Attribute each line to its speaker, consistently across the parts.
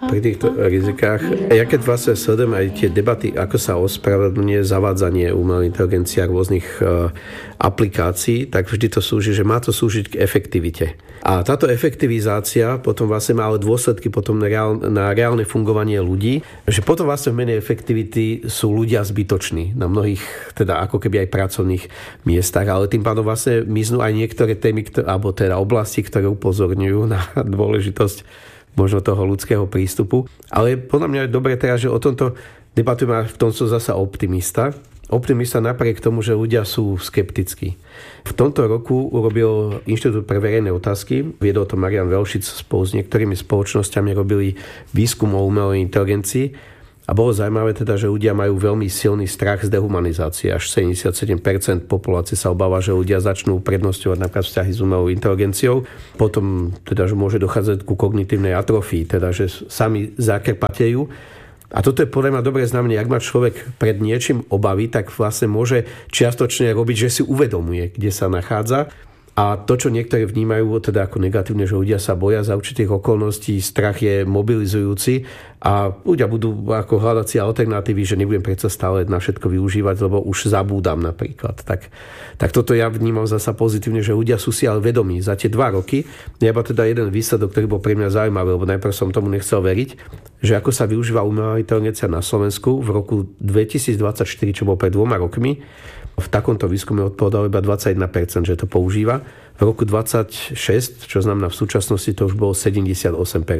Speaker 1: pri týchto rizikách. Ja keď vlastne sledujem aj tie debaty, ako sa ospravedlňuje zavádzanie umelej inteligencie a rôznych aplikácií, tak vždy to slúži, že má to slúžiť k efektivite. A táto efektivizácia potom vlastne má ale dôsledky potom na reálne fungovanie ľudí, že potom vlastne v mene efektivity sú ľudia zbytoční na mnohých, teda ako keby aj pracovných miestach, ale tým pádom vlastne miznú aj niektoré témy, alebo teda oblasti, ktoré upozorňujú na dôležitosť možno toho ľudského prístupu. Ale podľa mňa je dobre teraz, že o tomto debatujeme, v tom som zasa optimista. Optimista napriek tomu, že ľudia sú skeptickí. V tomto roku urobil Inštitút pre verejné otázky, viedol to Marian Velšic spolu s niektorými spoločnosťami, robili výskum o umelej inteligencii a bolo zaujímavé teda, že ľudia majú veľmi silný strach z dehumanizácie. Až 77% populácie sa obáva, že ľudia začnú prednosťovať napríklad vzťahy s umelou inteligenciou. Potom teda, že môže dochádzať ku kognitívnej atrofii, teda, že sami zakrpatejú. A toto je podľa mňa dobré znamenie, ak má človek pred niečím obavy, tak vlastne môže čiastočne robiť, že si uvedomuje, kde sa nachádza. A to, čo niektorí vnímajú teda ako negatívne, že ľudia sa boja za určitých okolností, strach je mobilizujúci a ľudia budú ako hľadať si alternatívy, že nebudem predsa stále na všetko využívať, lebo už zabúdam napríklad. Tak toto ja vnímam zasa pozitívne, že ľudia sú si ale vedomí za tie 2 roky. Iba teda jeden výsledok, ktorý bol pre mňa zaujímavý, lebo najprv som tomu nechcel veriť, že ako sa využíva umelá inteligencia na Slovensku v roku 2024, čo bol pred 2 rokmi, v takomto výskume odpovedalo iba 21%, že to používa. V roku 2026, čo znamená v súčasnosti, to už bolo 78%.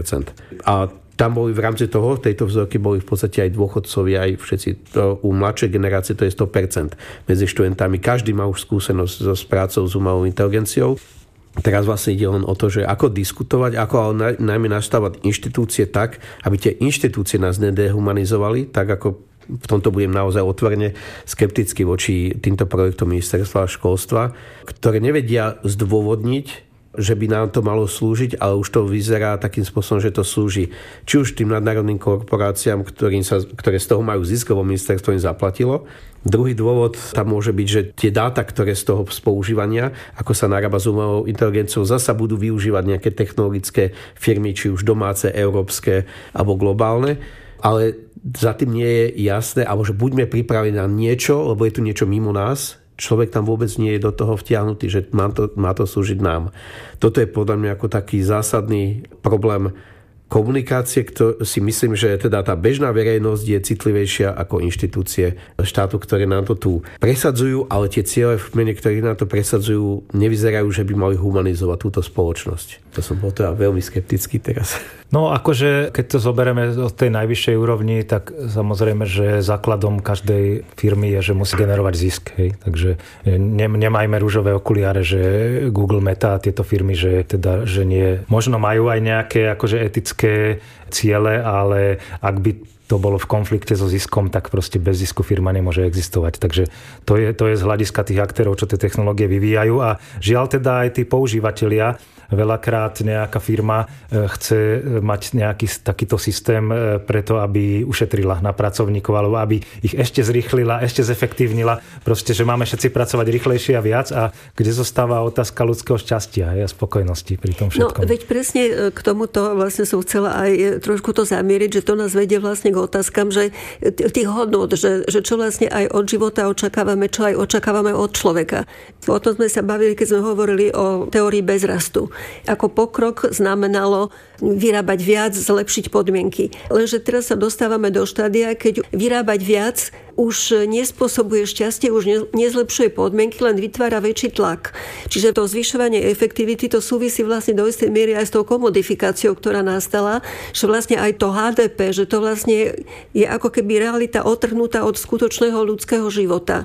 Speaker 1: A tam boli v rámci tejto vzorky boli v podstate aj dôchodcovia, aj všetci u mladšej generácie, to je 100% medzi študentami. Každý má už skúsenosť s prácou s umelou inteligenciou. Teraz vlastne ide len o to, že ako diskutovať, ako ale najmä nastavať inštitúcie tak, aby tie inštitúcie nás nedehumanizovali, tak ako v tomto budem naozaj otvorene skeptický voči týmto projektom ministerstva školstva, ktoré nevedia zdôvodniť, že by nám to malo slúžiť, ale už to vyzerá takým spôsobom, že to slúži či už tým nadnárodným korporáciám, ktoré z toho majú zisk, lebo ministerstvo im zaplatilo. Druhý dôvod tam môže byť, že tie dáta, ktoré z toho používania, ako sa narába s umelou inteligenciou, zasa budú využívať nejaké technologické firmy, či už domáce, európske alebo globálne. Ale za tým nie je jasné, alebo že buďme pripravení na niečo, lebo je tu niečo mimo nás. Človek tam vôbec nie je do toho vtiahnutý, že má to slúžiť nám. Toto je podľa mňa ako taký zásadný problém komunikácie, si myslím, že teda tá bežná verejnosť je citlivejšia ako inštitúcie štátu, ktoré nám to tu presadzujú, ale tie ciele v mene, ktorých nám to presadzujú, nevyzerajú, že by mali humanizovať túto spoločnosť. To som bol teda veľmi skeptický teraz.
Speaker 2: No akože, keď to zoberieme od tej najvyššej úrovni, tak samozrejme, že základom každej firmy je, že musí generovať zisk. Hej? Takže nemajme rúžové okuliare, že Google, Meta a tieto firmy, že nie. Možno majú aj nejaké akože etické ciele, ale ak by to bolo v konflikte so ziskom, tak proste bez zisku firma nemôže existovať. Takže to je z hľadiska tých aktérov, čo tie technológie vyvíjajú. A žiaľ teda aj tí používatelia, veľakrát nejaká firma chce mať nejaký takýto systém preto, aby ušetrila na pracovníkov, alebo aby ich ešte zrýchlila, ešte zefektívnila. Proste, že máme všetci pracovať rýchlejšie a viac a kde zostáva otázka ľudského šťastia a spokojnosti pri tom všetkom.
Speaker 3: No, veď presne k tomuto vlastne som chcela aj trošku to zamieriť, že to nás vedie vlastne k otázkam, že tých hodnôt, že čo vlastne aj od života očakávame, čo aj očakávame od človeka. O tom sme sa bavili, keď sme hovorili o teórii bezrastu. Ako pokrok znamenalo vyrábať viac, zlepšiť podmienky. Lenže teraz sa dostávame do štádia, keď vyrábať viac už nespôsobuje šťastie, už nezlepšuje podmienky, len vytvára väčší tlak. Čiže to zvyšovanie efektivity, to súvisí vlastne do istej miery aj s tou komodifikáciou, ktorá nastala, že vlastne aj to HDP, že to vlastne je ako keby realita otrhnutá od skutočného ľudského života.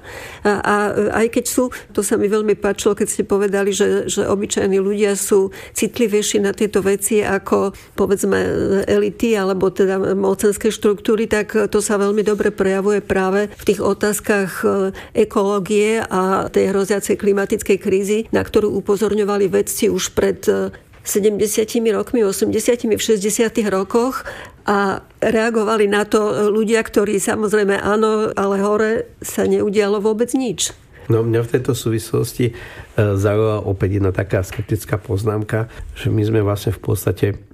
Speaker 3: A aj keď sú, to sa mi veľmi páčilo, keď ste povedali, že obyčajní ľudia sú citlivejší na tieto veci ako povedzme elity alebo teda mocenské štruktúry, tak to sa veľmi dobre prejavuje práve v tých otázkach ekológie a tej hroziacej klimatickej krízy, na ktorú upozorňovali vedci už pred 70 rokmi, 80, v 60 rokoch a reagovali na to ľudia, ktorí samozrejme áno, ale hore sa neudialo vôbec nič.
Speaker 1: No mňa v tejto súvislosti zaujala opäť jedna taká skeptická poznámka, že my sme vlastne v podstate aj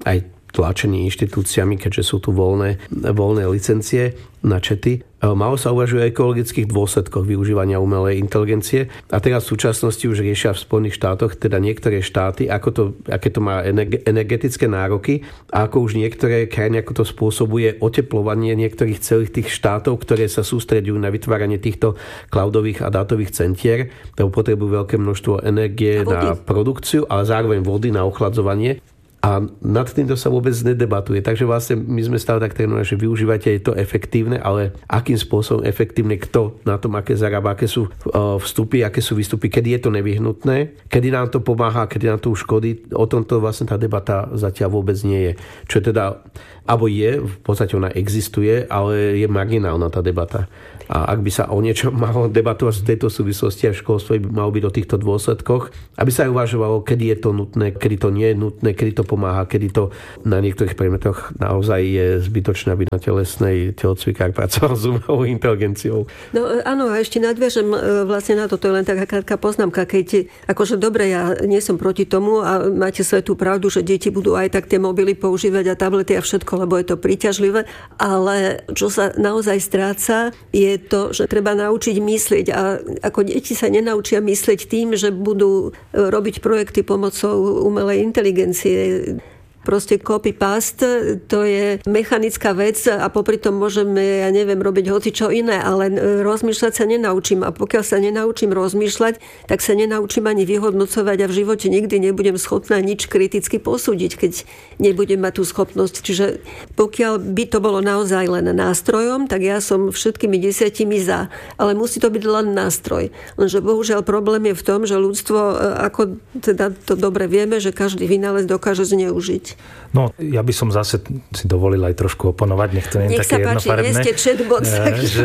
Speaker 1: tlačení inštitúciami, keďže sú tu voľné licencie na čety. Málo sa uvažuje o ekologických dôsledkoch využívania umelej inteligencie a teraz v súčasnosti už riešia v Spojených štátoch, teda niektoré štáty, aké to má energetické nároky a ako už niektoré krajiny, ako to spôsobuje oteplovanie niektorých celých tých štátov, ktoré sa sústreďujú na vytváranie týchto cloudových a dátových centier, lebo potrebujú veľké množstvo energie na produkciu, ale zároveň vody na ochladzovanie. A nad týmto sa vôbec nedebatuje. Takže vlastne my sme stále tak trénovali, že využívate, je to efektívne, ale akým spôsobom efektívne, kto na tom, aké zarába, aké sú vstupy, aké sú výstupy, kedy je to nevyhnutné, kedy nám to pomáha, kedy nám to uškodí. O tomto vlastne tá debata zatiaľ vôbec nie je. Čo teda, alebo je, v podstate ona existuje, ale je marginálna tá debata. A ak by sa o niečo malo debatovať v tejto súvislosti a v školstve by malo byť o týchto dôsledkoch, aby sa aj uvažovalo, kedy je to nutné, kedy to nie je nutné, kedy to pomáha, kedy to na niektorých predmetoch naozaj je zbytočné, aby na telesnej telocvikár pracoval s umelou inteligenciou.
Speaker 3: No áno, a ešte nadviažem vlastne na to je len taká poznámka, keď akože dobre, ja nie som proti tomu a máte svetú pravdu, že deti budú aj tak tie mobily používať a tablety a všetko, lebo je to príťažlivé, ale čo sa naozaj stráca, je to, že treba naučiť myslieť a ako deti sa nenaučia myslieť tým, že budú robiť projekty pomocou umelej inteligencie. Proste copy-paste, to je mechanická vec a popri tom môžeme, robiť hocičo iné, ale rozmýšľať sa nenaučím. A pokiaľ sa nenaučím rozmýšľať, tak sa nenaučím ani vyhodnocovať a v živote nikdy nebudem schopná nič kriticky posúdiť, keď nebudem mať tú schopnosť. Čiže pokiaľ by to bolo naozaj len nástrojom, tak ja som všetkými 10 za. Ale musí to byť len nástroj. Lenže bohužiaľ problém je v tom, že ľudstvo, ako teda to dobre vieme, že každý vynález dokáže zneužiť.
Speaker 2: No, ja by som zase si dovolil aj trošku oponovať, nech to nie je také jednofarebné.
Speaker 3: Nech sa páči, nie ste chatbot.
Speaker 2: Že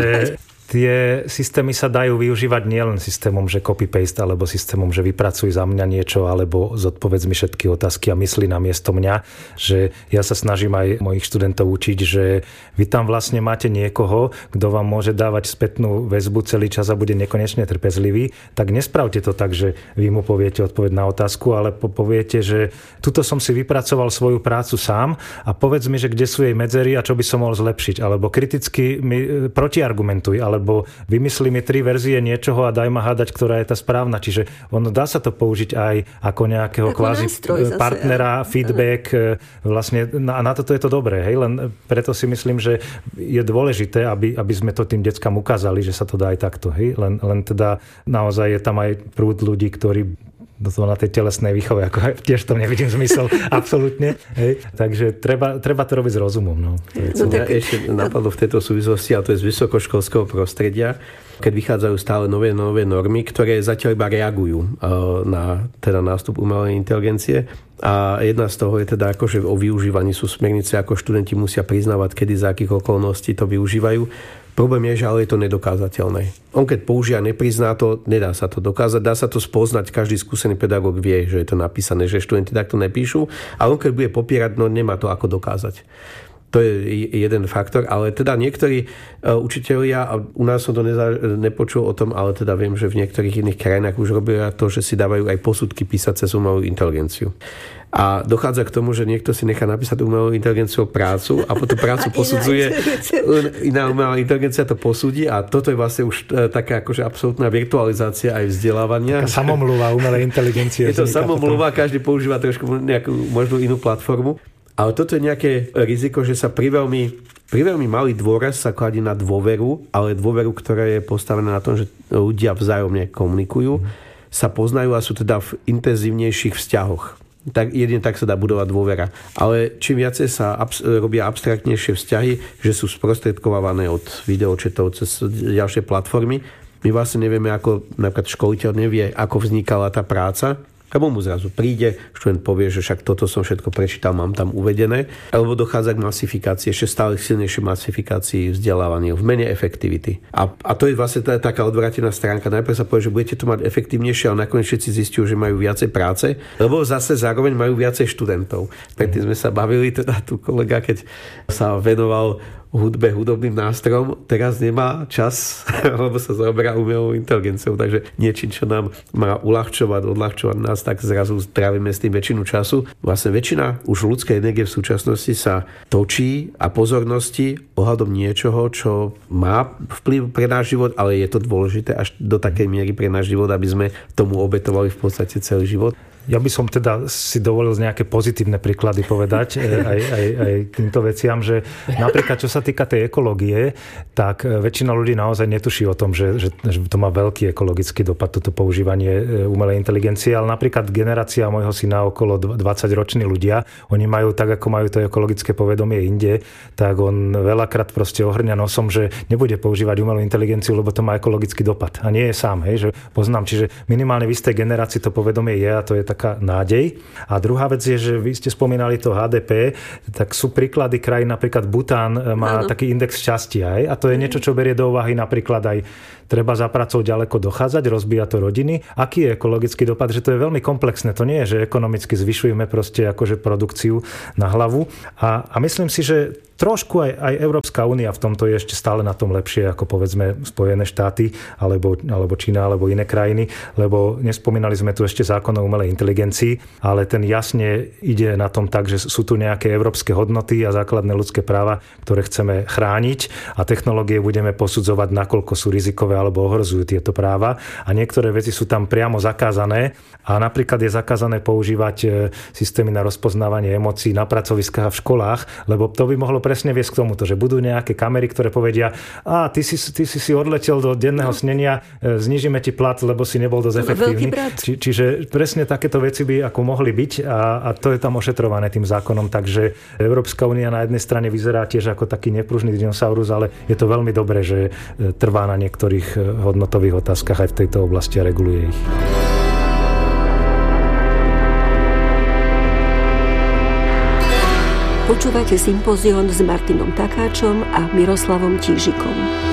Speaker 2: tie systémy sa dajú využívať nielen systémom, že copy-paste, alebo systémom, že vypracuj za mňa niečo, alebo zodpovedz mi všetky otázky a myslí na miesto mňa. Že ja sa snažím aj mojich študentov učiť, že vy tam vlastne máte niekoho, kto vám môže dávať spätnú väzbu celý čas a bude nekonečne trpezlivý, tak nespravte to tak, že vy mu poviete odpoveď na otázku, ale poviete, že tuto som si vypracoval svoju prácu sám a povedz mi, že kde sú jej medzery a čo by som mohol zlepšiť, alebo kriticky mi protiargumentuj, alebo vymyslí mi 3 verzie niečoho a daj ma hádať, ktorá je tá správna. Čiže ono dá sa to použiť aj ako nejakého kvázi partnera, feedback. Vlastne, a na toto je to dobré. Hej? Len preto si myslím, že je dôležité, aby sme to tým deckám ukázali, že sa to dá aj takto. Hej? Len teda naozaj je tam aj prúd ľudí, ktorí na tej telesnej výchove, ako tiež to nevidím zmysel, absolútne. Hej. Takže treba to robiť s rozumom. No.
Speaker 1: Ja ešte napadlo v tejto súvislosti, ale to je z vysokoškolského prostredia, keď vychádzajú stále nové normy, ktoré zatiaľ iba reagujú na teda nástup umelej inteligencie. A jedna z toho je teda akože o využívaní sú smernice, ako študenti musia priznávať, kedy za akých okolností to využívajú. Problém je, že ale je to nedokázateľné. On keď použije a neprizná to, nedá sa to dokázať, dá sa to spoznať, každý skúsený pedagóg vie, že je to napísané, že študenti takto nepíšu, a on keď bude popierať, no nemá to ako dokázať. To je jeden faktor, ale teda niektorí učitelia, a u nás som to nepočul o tom, ale teda viem, že v niektorých iných krajinách už robia to, že si dávajú aj posudky písať cez umelú inteligenciu. A dochádza k tomu, že niekto si nechá napísať umelou inteligenciou prácu a potom prácu posudzuje. Iná umelá inteligencia to posúdi a toto je vlastne už taká akože absolútna virtualizácia aj vzdelávania.
Speaker 2: Taká samomluva umelej inteligencie.
Speaker 1: Je to samomluva, každý používa trošku nejakú možno inú platformu. Ale toto je nejaké riziko, že sa pri veľmi malý dôraz sa kladí na dôveru, ale dôveru, ktorá je postavená na tom, že ľudia vzájomne komunikujú, sa poznajú a sú teda v intenzívnejších vzťahoch. Tak jedine tak sa dá budovať dôvera. Ale čím viacej sa robia abstraktnejšie vzťahy, že sú sprostredkovávané od videočetov cez ďalšie platformy, my vlastne nevieme, ako napríklad školiteľ nevie, ako vznikala tá práca, lebo mu zrazu príde, študent povie, že však toto som všetko prečítal, mám tam uvedené, alebo dochádza k masifikácii, ešte stále silnejšej masifikácii vzdelávania v mene efektivity. A to je vlastne taká odvrátená stránka. Najprv sa povie, že budete to mať efektívnejšie, ale nakoniec všetci zistiu, že majú viacej práce, lebo zase zároveň majú viacej študentov. Predtým sme sa bavili, teda tu kolega, keď sa venoval hudbe, hudobným nástrojom, teraz nemá čas, lebo sa zaoberá umelou inteligenciou, takže niečím, čo nám má odľahčovať nás, tak zrazu trávime s tým väčšinu času. Vlastne väčšina už ľudskej energie v súčasnosti sa točí a pozornosti ohľadom niečoho, čo má vplyv pre náš život, ale je to dôležité až do takej miery pre náš život, aby sme tomu obetovali v podstate celý život.
Speaker 2: Ja by som teda si dovolil nejaké pozitívne príklady povedať aj týmto veciam, že napríklad čo sa týka tej ekológie, tak väčšina ľudí naozaj netuší o tom, že to má veľký ekologický dopad, toto používanie umelej inteligencie, ale napríklad generácia môjho syna, okolo 20-roční ľudia, oni majú tak, ako majú to ekologické povedomie inde, tak on veľakrát proste ohrňa nosom, že nebude používať umelú inteligenciu, lebo to má ekologický dopad. A nie je sám, hej, že poznám, čiže minimálne v istej generácii to povedomie je, a to je taká nádej. A druhá vec je, že vy ste spomínali to HDP, tak sú príklady krajín, napríklad Bután má taký index šťastia, a to je niečo, čo berie do úvahy napríklad aj treba za pracou ďaleko dochádzať, rozbíja to rodiny. Aký je ekologický dopad? Že to je veľmi komplexné. To nie je, že ekonomicky zvyšujeme proste akože produkciu na hlavu. A myslím si, že trošku aj Európska únia v tomto je ešte stále na tom lepšie ako povedzme Spojené štáty alebo Čína alebo iné krajiny, lebo nespomínali sme tu ešte zákon o umelej inteligencii, ale ten jasne ide na tom tak, že sú tu nejaké európske hodnoty a základné ľudské práva, ktoré chceme chrániť a technológie budeme posudzovať, nakoľko sú rizikové alebo ohrozujú tieto práva a niektoré veci sú tam priamo zakázané a napríklad je zakázané používať systémy na rozpoznávanie emócií na pracoviskách a v školách, lebo to by mohlo presne viesť k tomuto, že budú nejaké kamery, ktoré povedia, ty si odletel do denného snenia, znížime ti plat, lebo si nebol dosť efektívny. Čiže presne takéto veci by ako mohli byť a to je tam ošetrované tým zákonom, takže Európska únia na jednej strane vyzerá tiež ako taký nepružný dinosaurus, ale je to veľmi dobré, že trvá na niektorých hodnotových otázkach aj v tejto oblasti a reguluje ich.
Speaker 3: Počúvate Sympózion s Martinom Takáčom a Miroslavom Tížikom.